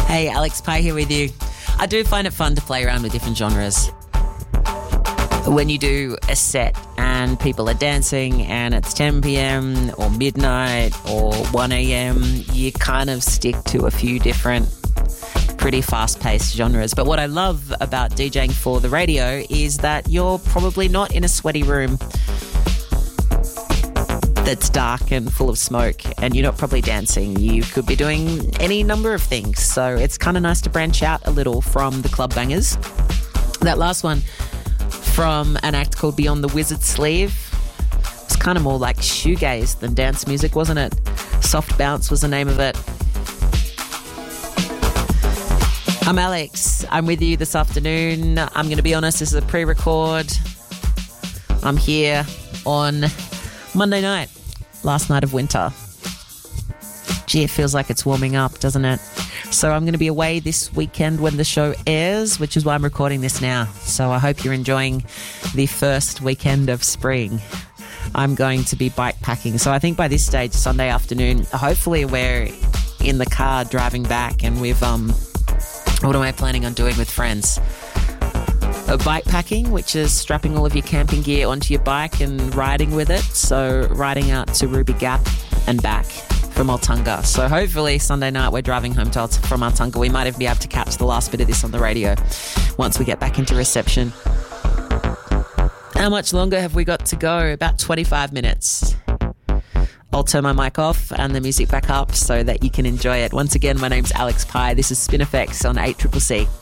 Hey, Alex Pye here with you. I do find it fun to play around with different genres. When you do a set and people are dancing and it's 10 p.m. or midnight or 1 a.m., you kind of stick to a few different pretty fast-paced genres. But what I love about DJing for the radio is that you're probably not in a sweaty room that's dark and full of smoke, and you're not probably dancing. You could be doing any number of things. So it's kind of nice to branch out a little from the club bangers. That last one from an act called Beyond the Wizard Sleeve was kind of more like shoegaze than dance music, wasn't it? Soft Bounce was the name of it. I'm Alex. I'm with you this afternoon. I'm going to be honest, this is a pre-record. I'm here on Monday night, last night of winter. Gee, it feels like it's warming up, doesn't it? So I'm going to be away this weekend when the show airs, which is why I'm recording this now. So I hope you're enjoying the first weekend of spring. I'm going to be bike packing. So I think by this stage, Sunday afternoon, hopefully we're in the car driving back, and we've, what am I planning on doing with friends? Bike packing, which is strapping all of your camping gear onto your bike and riding with it. So riding out to Ruby Gap and back from Altunga. So hopefully Sunday night we're driving home from Altunga. We might even be able to catch the last bit of this on the radio once we get back into reception. How much longer have we got to go? About 25 minutes. I'll turn my mic off and the music back up so that you can enjoy it. Once again, my name's Alex Pye. This is Spin FX on 8CCC.